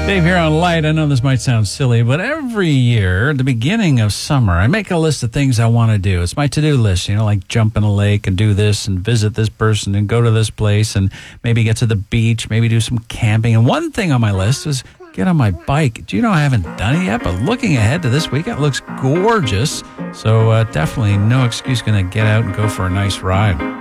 Dave here on Light. I know this might sound silly, but every year at the beginning of summer, I make a list of things I want to do. It's my to-do list, like jump in a lake and do this and visit this person and go to this place and maybe get to the beach, maybe do some camping. And one thing on my list is get on my bike. Do you know I haven't done it yet? But looking ahead to this weekend, it looks gorgeous. So definitely no excuse going to get out and go for a nice ride.